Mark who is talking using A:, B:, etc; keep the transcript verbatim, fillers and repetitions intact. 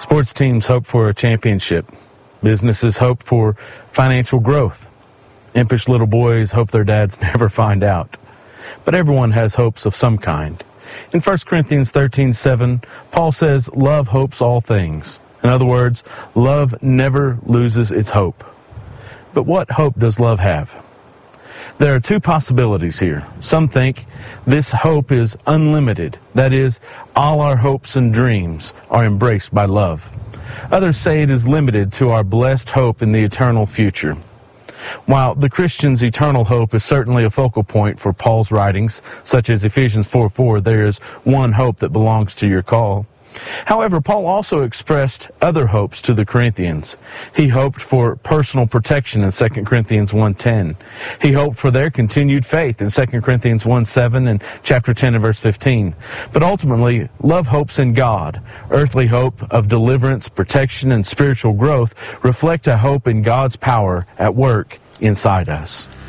A: Sports teams hope for a championship. Businesses hope for financial growth. Impish little boys hope their dads never find out. But everyone has hopes of some kind. In First Corinthians thirteen seven, Paul says, love hopes all things. In other words, love never loses its hope. But what hope does love have? There are two possibilities here. Some think this hope is unlimited. That is, all our hopes and dreams are embraced by love. Others say it is limited to our blessed hope in the eternal future. While the Christian's eternal hope is certainly a focal point for Paul's writings, such as Ephesians four four, there is one hope that belongs to your call. However, Paul also expressed other hopes to the Corinthians. He hoped for personal protection in Second Corinthians one ten. He hoped for their continued faith in Second Corinthians one seven and chapter ten and verse fifteen. But ultimately, love hopes in God. Earthly hope of deliverance, protection, and spiritual growth reflect a hope in God's power at work inside us.